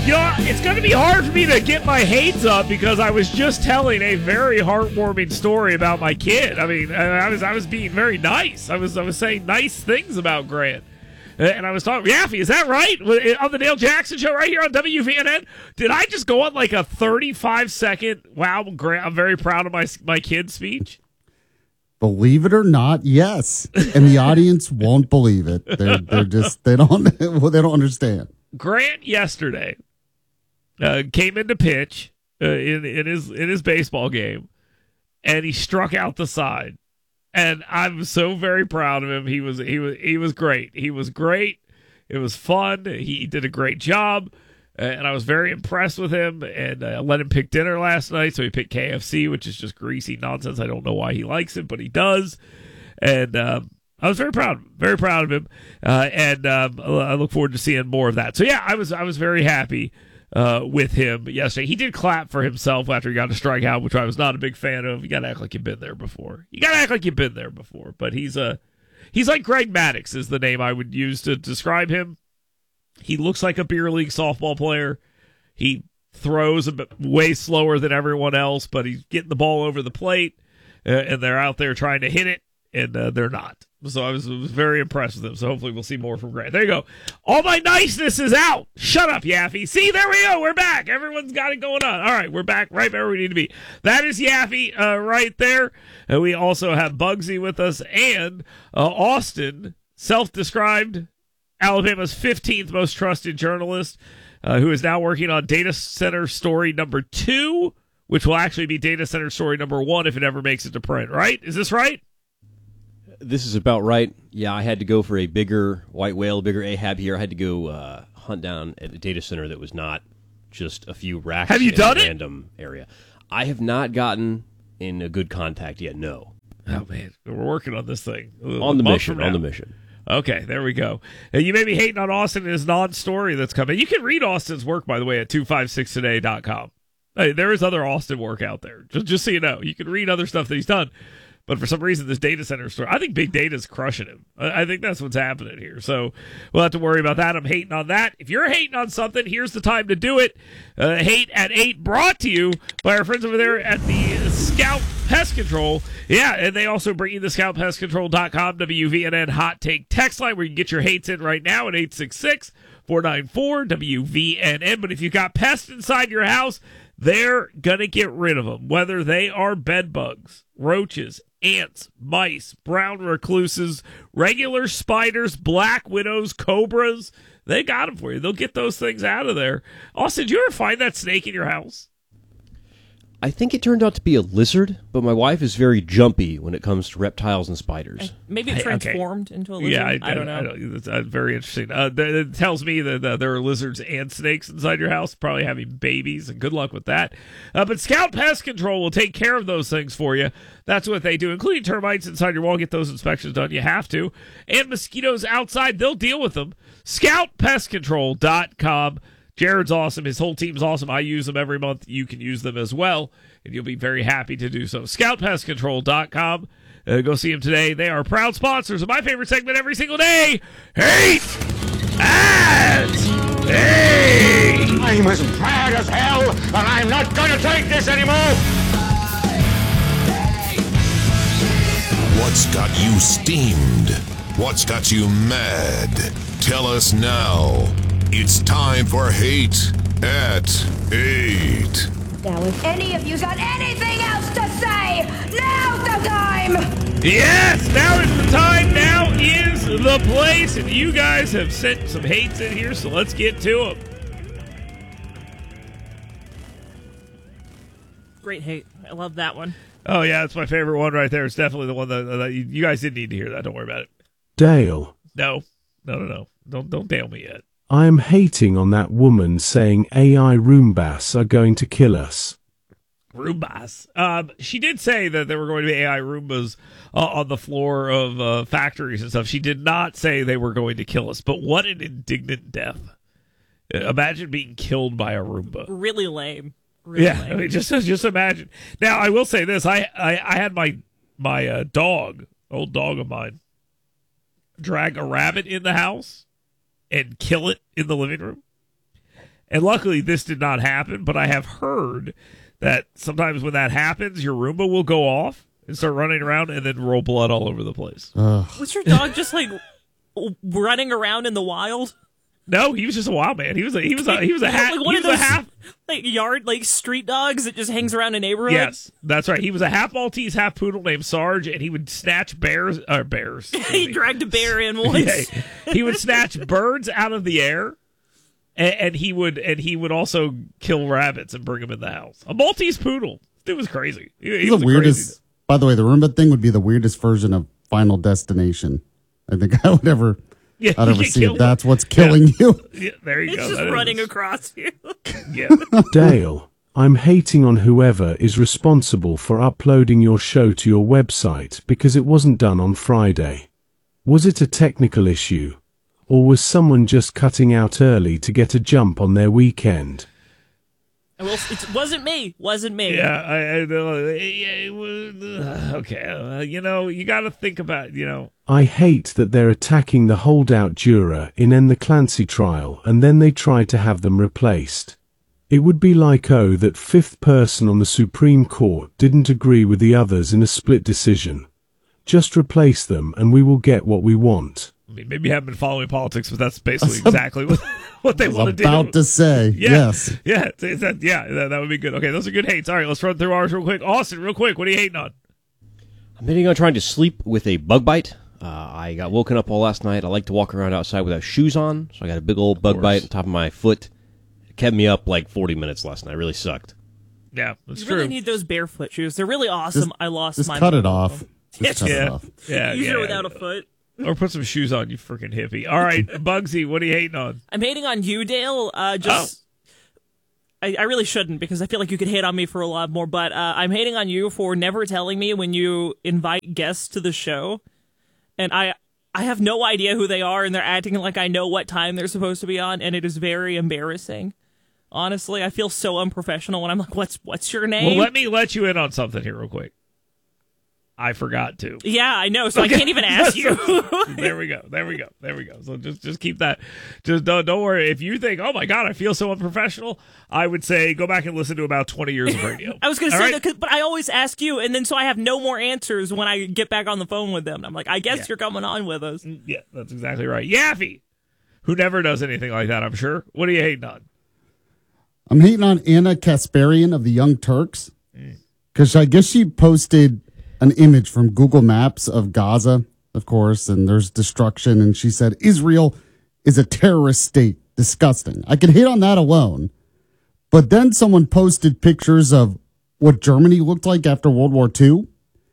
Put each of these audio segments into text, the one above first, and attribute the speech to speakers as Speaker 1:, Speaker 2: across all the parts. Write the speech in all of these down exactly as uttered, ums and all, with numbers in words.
Speaker 1: You know, it's going to be hard for me to get my hates up because I was just telling a very heartwarming story about my kid. I mean, I was I was being very nice. I was I was saying nice things about Grant. And I was talking, Yaffee, is that right? On the Dale Jackson Show right here on W V N N? Did I just go on like a thirty-five second, wow, Grant, I'm very proud of my my kid speech?
Speaker 2: Believe it or not, yes. And the audience won't believe it. They're, they're just, they don't, well, they don't understand.
Speaker 1: Grant yesterday uh, came in to pitch uh, in, in his in his baseball game, and he struck out the side. And I'm so very proud of him. He was he was he was great. He was great. It was fun. He did a great job, and I was very impressed with him. And I let him pick dinner last night, so he picked K F C, which is just greasy nonsense. I don't know why he likes it, but he does. And um, I was very proud, very proud of him. Uh, and um, I look forward to seeing more of that. So yeah, I was I was very happy uh, with him yesterday. He did clap for himself after he got a strikeout, which I was not a big fan of. You got to act like you've been there before. You got to act like you've been there before. But he's a he's like Greg Maddux is the name I would use to describe him. He looks like a beer league softball player. He throws a bit way slower than everyone else, but he's getting the ball over the plate, uh, and they're out there trying to hit it, and uh, they're not. So I was, was very impressed with him. So hopefully we'll see more from Grant. There you go. All my niceness is out. Shut up, Yaffee. See, there we go. We're back. Everyone's got it going on. All right, we're back right where we need to be. That is Yaffee uh, right there. And we also have Bugsy with us and uh, Austin, self-described Alabama's fifteenth most trusted journalist, uh, who is now working on Data Center Story number two, which will actually be Data Center Story number one if it ever makes it to print, right? Is this right?
Speaker 3: This is about right. Yeah, I had to go for a bigger white whale, bigger Ahab here. I had to go uh, hunt down at a data center that was not just a few racks
Speaker 1: have you
Speaker 3: in
Speaker 1: done
Speaker 3: a
Speaker 1: it?
Speaker 3: random area. I have not gotten in a good contact yet, no.
Speaker 1: Oh, man. We're working on this thing.
Speaker 3: On the mission, on the mission.
Speaker 1: Okay, there we go. Uh, you may be hating on Austin and his non-story that's coming. You can read Austin's work, by the way, at two five six today dot com. Hey, there is other Austin work out there, just, just so you know. You can read other stuff that he's done. But for some reason, this data center story, I think big data's crushing him. I, I think that's what's happening here. So we'll have to worry about that. I'm hating on that. If you're hating on something, here's the time to do it. Uh, Hate at eight brought to you by our friends over there at the Scout Pest Control. Yeah, and they also bring you the scout pest control dot com W V N N Hot Take text line where you can get your hates in right now at eight six six, four nine four, W V N N. But if you've got pests inside your house, they're going to get rid of them, whether they are bed bugs, roaches, ants, mice, brown recluses, regular spiders, black widows, cobras. They got them for you. They'll get those things out of there. Austin, did you ever find that snake in your house?
Speaker 3: I think it turned out to be a lizard, but my wife is very jumpy when it comes to reptiles and spiders.
Speaker 4: Maybe it transformed okay. into a lizard.
Speaker 1: Yeah, I,
Speaker 4: I don't
Speaker 1: I,
Speaker 4: know.
Speaker 1: I That's uh, very interesting. Uh, th- it tells me that uh, there are lizards and snakes inside your house, probably having babies, and good luck with that. Uh, but Scout Pest Control will take care of those things for you. That's what they do, including termites inside your wall. Get those inspections done. You have to. And mosquitoes outside, they'll deal with them. scout pest control dot com. Jared's awesome. His whole team's awesome. I use them every month. You can use them as well, and you'll be very happy to do so. scout pest control dot com. Uh, go see them today. They are proud sponsors of my favorite segment every single day, Hate at eight.
Speaker 5: I'm as mad as hell, and I'm not going to take this anymore.
Speaker 6: What's got you steamed? What's got you mad? Tell us now. It's time for Hate at eight.
Speaker 7: Now, if any of you got anything else to say, now's the time!
Speaker 1: Yes, now is the time. Now is the place. And you guys have sent some hates in here, so let's get to them.
Speaker 4: Great hate. I love that one.
Speaker 1: Oh, yeah, it's my favorite one right there. It's definitely the one that, that you, you guys didn't need to hear that. Don't worry about it.
Speaker 8: Dale.
Speaker 1: No, no, no, no. Don't, don't Dale me yet.
Speaker 8: I am hating on that woman saying A I Roombas are going to kill us.
Speaker 1: Roombas. Um, she did say that there were going to be A I Roombas uh, on the floor of uh, factories and stuff. She did not say they were going to kill us, but what an indignant death. Imagine being killed by a Roomba.
Speaker 4: Really lame. Really
Speaker 1: yeah,
Speaker 4: lame.
Speaker 1: I mean, just just imagine. Now, I will say this. I, I, I had my, my uh, dog, old dog of mine, drag a rabbit in the house and kill it in the living room. And luckily, this did not happen, but I have heard that sometimes when that happens, your Roomba will go off and start running around and then roll blood all over the place.
Speaker 2: Ugh.
Speaker 4: Was your dog just like running around in the wild?
Speaker 1: No, he was just a wild man. He was a he was a he was a half
Speaker 4: Like one
Speaker 1: he
Speaker 4: of
Speaker 1: was a
Speaker 4: those
Speaker 1: half
Speaker 4: like yard like street dogs that just hangs around a neighborhood.
Speaker 1: Yes, that's right. He was a half Maltese, half poodle named Sarge, and he would snatch bears or bears.
Speaker 4: He dragged a bear in once.
Speaker 1: Yeah, he would snatch birds out of the air, and, and he would and he would also kill rabbits and bring them in the house. A Maltese poodle. It was crazy. He, he
Speaker 2: It's
Speaker 1: was
Speaker 2: the
Speaker 1: a
Speaker 2: weirdest.
Speaker 1: crazy-
Speaker 2: By the way, the Roomba thing would be the weirdest version of Final Destination. I think I would ever.
Speaker 1: Yeah,
Speaker 2: I'd
Speaker 1: you
Speaker 2: ever
Speaker 1: get
Speaker 2: see
Speaker 1: killed.
Speaker 2: it. That's what's killing you.
Speaker 1: Yeah, there you
Speaker 4: It's
Speaker 1: go.
Speaker 4: just
Speaker 1: That
Speaker 4: running
Speaker 1: is-
Speaker 4: across you.
Speaker 1: Yeah.
Speaker 8: Dale, I'm hating on whoever is responsible for uploading your show to your website because it wasn't done on Friday. Was it a technical issue? Or was someone just cutting out early to get a jump on their weekend?
Speaker 4: Well, it wasn't me. Wasn't me.
Speaker 1: Yeah, I, I know. Yeah, it was- uh, okay, uh, you know, you got to think about, you know.
Speaker 8: I hate that they're attacking the holdout juror in N the Clancy trial and then they try to have them replaced. It would be like, oh, that fifth person on the Supreme Court didn't agree with the others in a split decision. Just replace them and we will get what we want.
Speaker 1: I mean, maybe you haven't been following politics, but that's basically exactly what, what they
Speaker 2: I was
Speaker 1: want to do.
Speaker 2: about to say
Speaker 1: Yeah.
Speaker 2: yes.
Speaker 1: Yeah, it's, it's that, yeah, that, that would be good. Okay, those are good hates. All right, let's run through ours real quick. Austin, real quick, what are you hating on?
Speaker 3: I'm hitting on trying to sleep with a bug bite. Uh, I got woken up all last night. I like to walk around outside without shoes on, so I got a big old bug
Speaker 1: course.
Speaker 3: bite on top of my foot. It kept me up like forty minutes last night. It really sucked.
Speaker 1: Yeah, that's
Speaker 4: You
Speaker 1: true.
Speaker 4: really need those barefoot shoes. They're really awesome.
Speaker 2: Just-
Speaker 4: I lost
Speaker 2: Just
Speaker 4: mine.
Speaker 2: cut it off. Just cut
Speaker 1: yeah,
Speaker 2: it off.
Speaker 1: yeah,
Speaker 4: Easier
Speaker 1: yeah.
Speaker 4: without a foot.
Speaker 1: Or put some shoes on, you freaking hippie. All right, Bugsy, what are you hating on?
Speaker 4: I'm hating on you, Dale. Uh, just. I, I really shouldn't because I feel like you could hate on me for a lot more, but uh, I'm hating on you for never telling me when you invite guests to the show. And I I have no idea who they are, and they're acting like I know what time they're supposed to be on, and it is very embarrassing. Honestly, I feel so unprofessional when I'm like, what's what's your name?
Speaker 1: Well, let me let you in on something here real quick. I forgot to.
Speaker 4: Yeah, I know, so I can't even ask you.
Speaker 1: There we go. There we go. There we go. So just just keep that. Just don't, don't worry. If you think, oh my God, I feel so unprofessional, I would say go back and listen to about twenty years of radio.
Speaker 4: I was going to
Speaker 1: All
Speaker 4: say
Speaker 1: right?
Speaker 4: that, 'cause- but I always ask you, and then so I have no more answers when I get back on the phone with them. I'm like, I guess
Speaker 1: Yeah.
Speaker 4: you're coming on with us.
Speaker 1: Yeah, that's exactly right. Yaffee, who never does anything like that, I'm sure. What are you hating on?
Speaker 2: I'm hating on Anna Kasparian of the Young Turks because I guess she posted an image from Google Maps of Gaza, of course, and there's destruction. And she said, Israel is a terrorist state. Disgusting. I could hate on that alone. But then someone posted pictures of what Germany looked like after World War Two,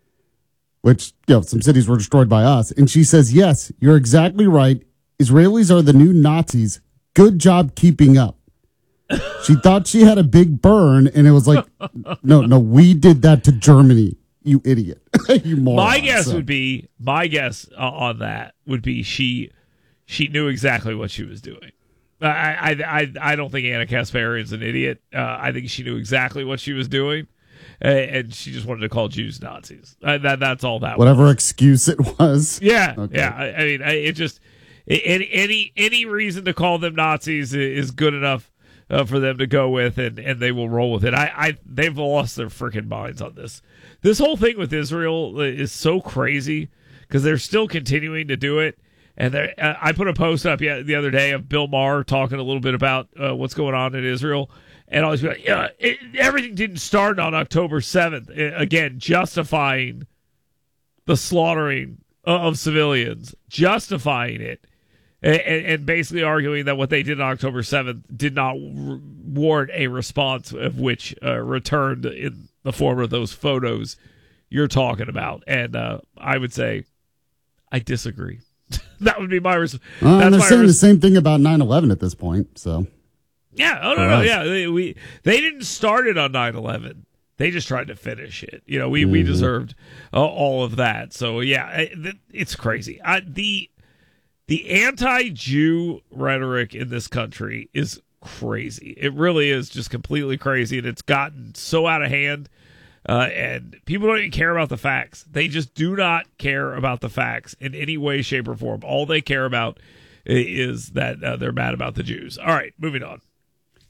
Speaker 2: which, you know, some cities were destroyed by us. And she says, yes, you're exactly right. Israelis are the new Nazis. Good job keeping up. She thought she had a big burn, and it was like, no, no, we did that to Germany, you idiot. You moron.
Speaker 1: My guess
Speaker 2: So-
Speaker 1: would be my guess uh, on that would be she she knew exactly what she was doing. I I I, I don't think Anna Kasparian's an idiot. Uh, I think she knew exactly what she was doing, uh, and she just wanted to call Jews Nazis. Uh, that that's all that.
Speaker 2: whatever
Speaker 1: was.
Speaker 2: excuse it was.
Speaker 1: Yeah,
Speaker 2: Okay.
Speaker 1: yeah. I, I mean, I, it just any any any reason to call them Nazis is good enough uh, for them to go with, and, and they will roll with it. I, I they've lost their freaking minds on this. This whole thing with Israel is so crazy because they're still continuing to do it. And they're- uh, I put a post up yeah, the other day of Bill Maher talking a little bit about uh, what's going on in Israel. And I was like, yeah, it, everything didn't start on October seventh. Uh, again, justifying the slaughtering of civilians, justifying it, and, and basically arguing that what they did on October seventh did not r- warrant a response of which uh, returned in the form of those photos you're talking about. And uh, I would say I disagree. That would be my response.
Speaker 2: Uh, and they're saying the same thing about nine eleven at this point. So
Speaker 1: Yeah, oh no, no, yeah. They, we they didn't start it on nine eleven. They just tried to finish it. You know, we, we deserved uh, all of that. So yeah, it, it's crazy. I, the the anti-Jew rhetoric in this country is crazy. It really is just completely crazy, and it's gotten so out of hand. Uh, and people don't even care about the facts. They just do not care about the facts in any way, shape, or form. All they care about is that uh, they're mad about the Jews. All right, moving on.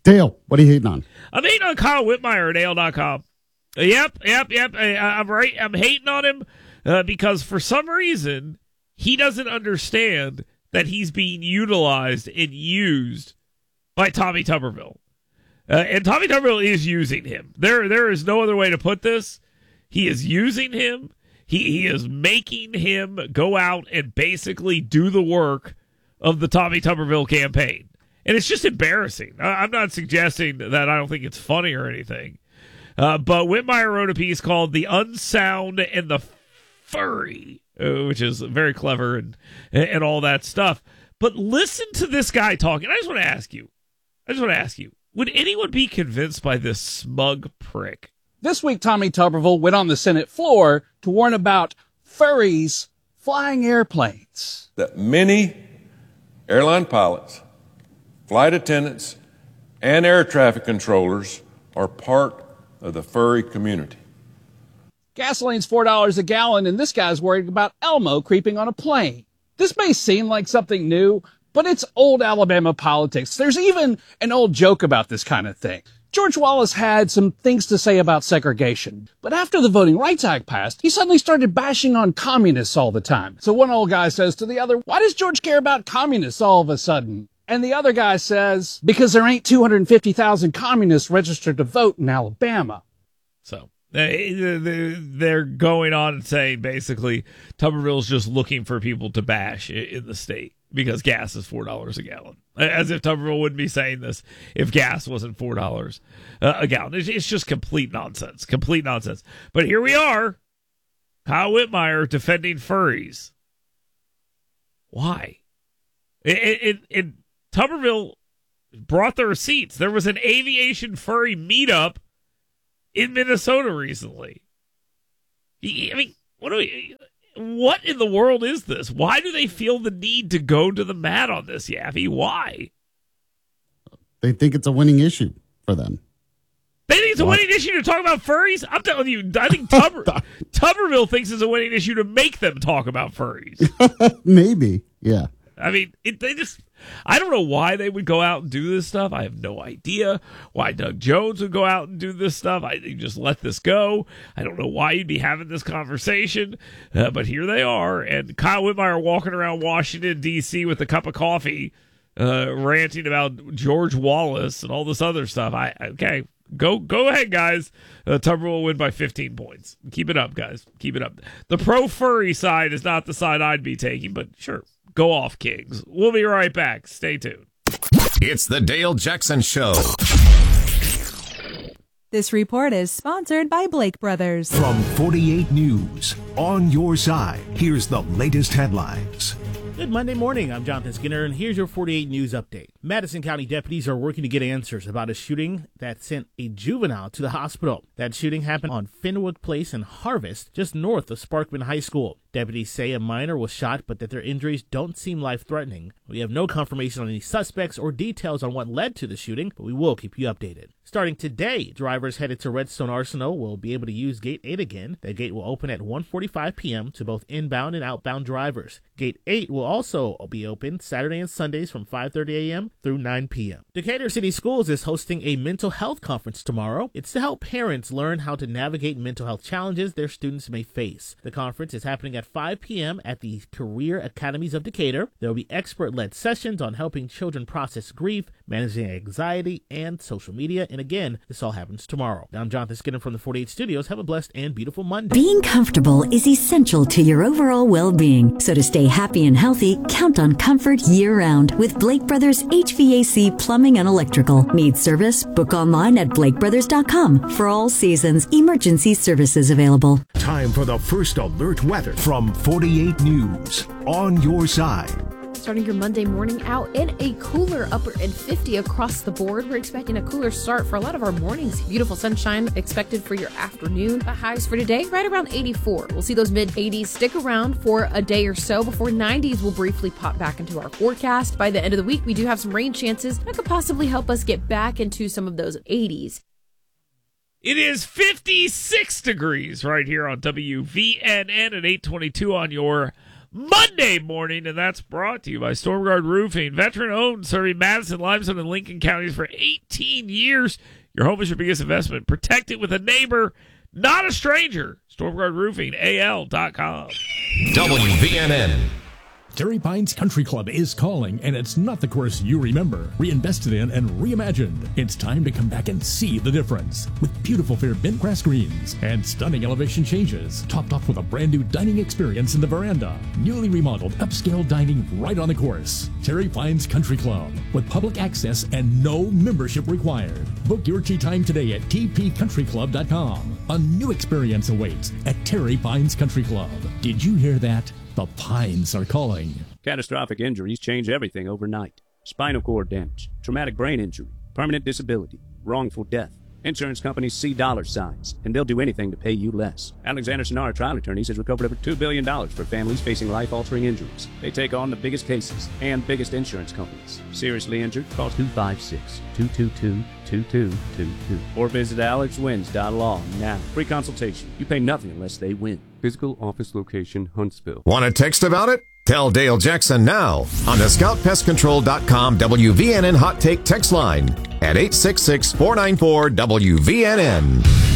Speaker 2: Dale, what are you hating on?
Speaker 1: I'm hating on Kyle Whitmire at A L dot com. Yep, yep, yep. I, I'm right. I'm hating on him uh, because for some reason he doesn't understand that he's being utilized and used by Tommy Tuberville. Uh, and Tommy Tuberville is using him. There, there is no other way to put this. He is using him. He, he is making him go out and basically do the work of the Tommy Tuberville campaign. And it's just embarrassing. I, I'm not suggesting that I don't think it's funny or anything. Uh, but Whitmire wrote a piece called The Unsound and the Furry, uh, which is very clever and, and all that stuff. But listen to this guy talking. I just want to ask you. I just want to ask you. Would anyone be convinced by this smug prick?
Speaker 9: This week, Tommy Tuberville went on the Senate floor to warn about furries flying airplanes.
Speaker 10: That many airline pilots, flight attendants, and air traffic controllers are part of the furry community.
Speaker 9: Gasoline's four dollars a gallon, and this guy's worried about Elmo creeping on a plane. This may seem like something new, but it's old Alabama politics. There's even an old joke about this kind of thing. George Wallace had some things to say about segregation, but after the Voting Rights Act passed, he suddenly started bashing on communists all the time. So one old guy says to the other, why does George care about communists all of a sudden? And the other guy says, because there ain't two hundred fifty thousand communists registered to vote in Alabama.
Speaker 1: So they're going on and saying basically Tuberville's just looking for people to bash in the state because gas is four dollars a gallon. As if Tuberville wouldn't be saying this if gas wasn't four dollars a gallon. It's just complete nonsense. Complete nonsense. But here we are. Kyle Whitmire defending furries. Why? It, it, it, Tuberville brought the receipts. There was an aviation furry meetup in Minnesota recently. I mean, what do we... What in the world is this? Why do they feel the need to go to the mat on this, Yaffee? Why?
Speaker 2: They think it's a winning issue for them.
Speaker 1: They think it's a what? winning issue to talk about furries? I'm telling you, I think Tuber, Tuberville thinks it's a winning issue to make them talk about furries.
Speaker 2: Maybe, yeah.
Speaker 1: I mean, it, they just... I don't know why they would go out and do this stuff. I have no idea why Doug Jones would go out and do this stuff. I you just let this go. I don't know why you'd be having this conversation, uh, but here they are. And Kyle Whitmire walking around Washington, D C with a cup of coffee, uh, ranting about George Wallace and all this other stuff. I Okay, go go ahead, guys. Uh, Tuberville will win by fifteen points. Keep it up, guys. Keep it up. The pro-furry side is not the side I'd be taking, but sure. Go off, Kings. We'll be right back. Stay tuned.
Speaker 6: It's the Dale Jackson Show.
Speaker 11: This report is sponsored by Blake Brothers.
Speaker 12: From forty-eight News, on your side, here's the latest headlines.
Speaker 13: Good Monday morning. I'm Jonathan Skinner, and here's your forty-eight News update. Madison County deputies are working to get answers about a shooting that sent a juvenile to the hospital. That shooting happened on Fenwood Place in Harvest, just north of Sparkman High School. Deputies say a minor was shot, but that their injuries don't seem life-threatening. We have no confirmation on any suspects or details on what led to the shooting, but we will keep you updated. Starting today, drivers headed to Redstone Arsenal will be able to use Gate eight again. The gate will open at one forty-five p.m. to both inbound and outbound drivers. Gate eight will also be open Saturday and Sundays from five thirty a.m. through nine p.m. Decatur City Schools is hosting a mental health conference tomorrow. It's to help parents learn how to navigate mental health challenges their students may face. The conference is happening at five p.m. at the Career Academies of Decatur. There will be expert-led sessions on helping children process grief, managing anxiety, and social media. And again, this all happens tomorrow. I'm Jonathan Skinner from the forty-eight Studios. Have a blessed and beautiful Monday.
Speaker 14: Being comfortable is essential to your overall well-being. So to stay happy and healthy, count on comfort year-round with Blake Brothers H V A C Plumbing and Electrical. Need service? Book online at blake brothers dot com. For all seasons, emergency services available.
Speaker 12: Time for the first alert weather from forty-eight News, on your side.
Speaker 15: Starting your Monday morning out in a cooler upper and fifty across the board. We're expecting a cooler start for a lot of our mornings. Beautiful sunshine expected for your afternoon. The highs for today, right around eighty-four. We'll see those mid eighties stick around for a day or so before nineties will briefly pop back into our forecast. By the end of the week, we do have some rain chances that could possibly help us get back into some of those eighties.
Speaker 1: It is fifty-six degrees right here on W V N N at eight twenty-two on your Monday morning, and that's brought to you by Stormguard Roofing. Veteran-owned, serving Madison, Limestone, and Lincoln counties for eighteen years. Your home is your biggest investment. Protect it with a neighbor, not a stranger. Stormguard Roofing, A L dot com.
Speaker 6: W V N N.
Speaker 12: Terry Pines Country Club is calling, and it's not the course you remember. Reinvested in and reimagined. It's time to come back and see the difference. With beautiful fair bent grass greens and stunning elevation changes, topped off with a brand new dining experience in the veranda. Newly remodeled upscale dining right on the course. Terry Pines Country Club, with public access and no membership required. Book your tea time today at t p country club dot com. A new experience awaits at Terry Pines Country Club. Did you hear that? The Pines are calling.
Speaker 16: Catastrophic injuries change everything overnight. Spinal cord damage, traumatic brain injury, permanent disability, wrongful death. Insurance companies see dollar signs, and they'll do anything to pay you less. Alexander Sonara Trial Attorneys has recovered over two billion dollars for families facing life-altering injuries. They take on the biggest cases and biggest insurance companies. Seriously injured? Call two five six, two two two, two two two two or visit alex wins dot law now. Free consultation. You pay nothing unless they win.
Speaker 17: Physical office location, Huntsville.
Speaker 6: Want to text about it? Tell Dale Jackson now on the scout pest control dot com W V N N Hot Take text line at eight six six, four nine four, W V N N.